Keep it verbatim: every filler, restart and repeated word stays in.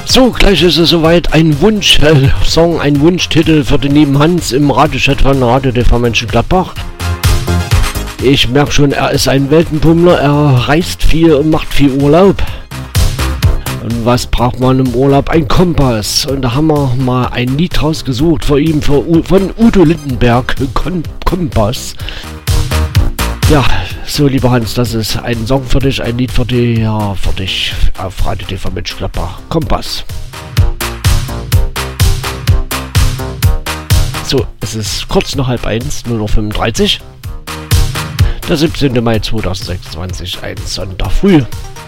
So, gleich ist es soweit. Ein Wunsch-Song, äh, ein Wunschtitel für den lieben Hans im Radiochat von Radio T V Mönchengladbach. Ich merke schon, er ist ein Weltenbummler, er reist viel und macht viel Urlaub. Und was braucht man im Urlaub? Ein Kompass. Und da haben wir mal ein Lied rausgesucht für ihn, für U von Udo Lindenberg, Kom Kompass. Ja, so lieber Hans, das ist ein Song für dich, ein Lied für dich, ja, für dich auf Radio T V Mönchengladbach. Kompass. So, es ist kurz nach halb eins, null Uhr fünfunddreißig. Der siebzehnte Mai zweitausendsechsundzwanzig, ein Sonntag früh.